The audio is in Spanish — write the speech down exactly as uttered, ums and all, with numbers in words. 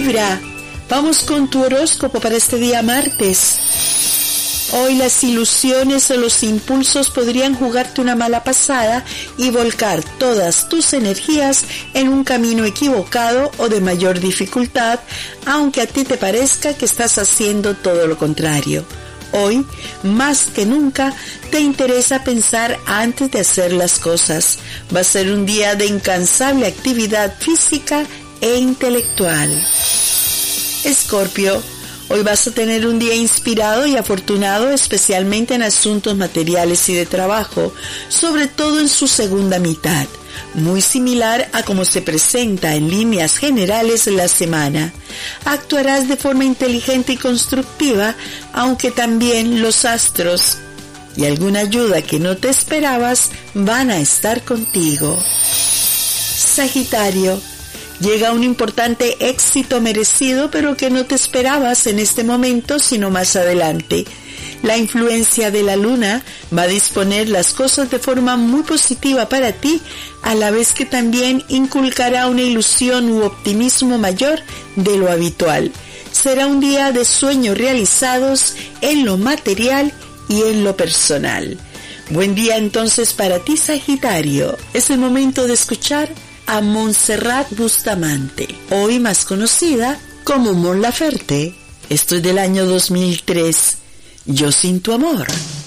Libra, vamos con tu horóscopo para este día martes. Hoy las ilusiones o los impulsos podrían jugarte una mala pasada y volcar todas tus energías en un camino equivocado o de mayor dificultad, aunque a ti te parezca que estás haciendo todo lo contrario. Hoy, más que nunca, te interesa pensar antes de hacer las cosas. Va a ser un día de incansable actividad física e intelectual. Escorpio, hoy vas a tener un día inspirado y afortunado, especialmente en asuntos materiales y de trabajo, sobre todo en su segunda mitad, muy similar a como se presenta en líneas generales la semana. Actuarás de forma inteligente y constructiva, aunque también los astros y alguna ayuda que no te esperabas van a estar contigo. Sagitario, llega un importante éxito merecido, pero que no te esperabas en este momento, sino más adelante. La influencia de la luna va a disponer las cosas de forma muy positiva para ti, a la vez que también inculcará una ilusión u optimismo mayor de lo habitual. Será un día de sueños realizados en lo material y en lo personal. Buen día entonces para ti, Sagitario. Es el momento de escuchar a Montserrat Bustamante, hoy más conocida como Mon Laferte. Esto es del año dos mil tres. Yo sin tu amor.